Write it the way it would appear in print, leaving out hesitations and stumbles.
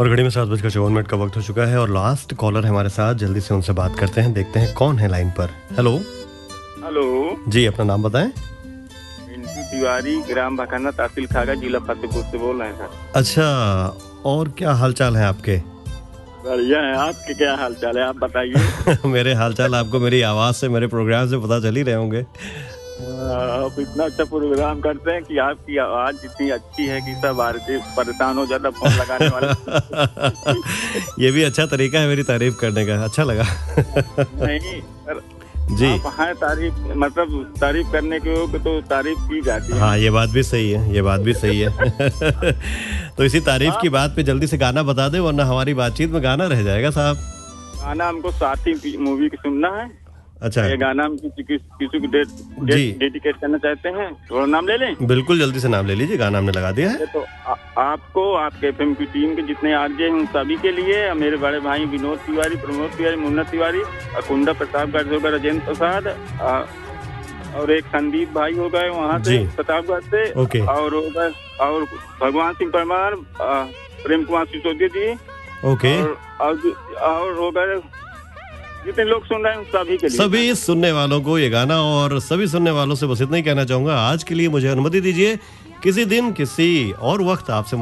और घड़ी में 7:54 का वक्त हो चुका है और लास्ट कॉलर है हमारे साथ। जल्दी से उनसे बात करते हैं, देखते हैं कौन है लाइन पर। हेलो। हेलो जी, अपना नाम बताएं। पिंटू तिवारी, ग्राम भखाना, तहसील खागा, जिला फतेहपुर से बोल रहे हैं सर। अच्छा, और क्या हालचाल है आपके? बढ़िया है। आपके क्या हाल चाल है, आप बताइए। मेरे हालचाल आपको मेरी आवाज़ से, मेरे प्रोग्राम से पता चल ही रहे होंगे। आप इतना अच्छा प्रोग्राम करते हैं कि आपकी आवाज इतनी अच्छी है कि सब भारतीय परेशान हो जाता फोन लगाने वाले। ये भी अच्छा तरीका है मेरी तारीफ करने का, अच्छा लगा। नहीं सर, जी आप हैं तारीफ, मतलब तारीफ करने के हो तो तारीफ की जाती है। हाँ, ये बात भी सही है, ये बात भी सही है। तो इसी तारीफ की बात पे जल्दी से गाना बता दे, वरना हमारी बातचीत में गाना रह जाएगा साहब। गाना हमको साथी मूवी की सुनना है। अच्छा, ये गाना हम किसी को डेडिकेट करना चाहते हैं, थोड़ा नाम ले लें। बिल्कुल जल्दी से नाम ले लीजिए, गाना हमने लगा दिया है। तो आपको, आपके एफएम की टीम के जितने आरजे हैं उन सभी के लिए, मेरे बड़े भाई विनोद तिवारी, प्रमोद तिवारी, मुन्ना तिवारी, कुंडा प्रतापगढ़ होगा राजेंद्र प्रसाद, और एक संदीप भाई हो गए वहाँ से प्रतापगढ़ से, ओके। और हो गए और भगवान सिंह परमार, प्रेम कुमार सिसोदिया जी, ओके। और हो गए जितने लोग सुन रहे हैं सभी के लिए, सभी सुनने वालों को ये गाना, और सभी सुनने वालों से बस इतना ही कहना चाहूंगा, आज के लिए मुझे अनुमति दीजिए। किसी दिन किसी और वक्त आपसे